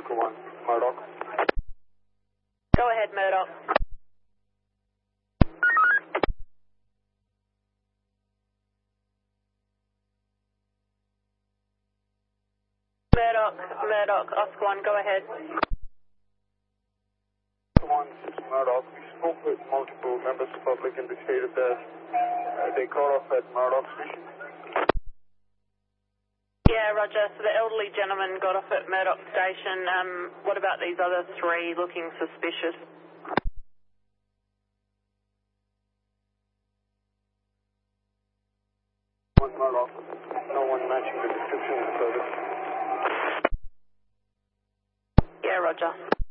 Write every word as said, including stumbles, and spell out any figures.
Oscar one, Murdoch. Go ahead, Murdoch. Murdoch, Murdoch, Oscar one, go ahead. Oscar one, this is Murdoch. We spoke with multiple members of the public indicated that uh, they caught off at Murdoch Station. Yeah, Roger. So the elderly gentleman got off at Murdoch Station. Um, what about these other three looking suspicious? One Murdoch. No one matching the description of the service. Yeah, Roger.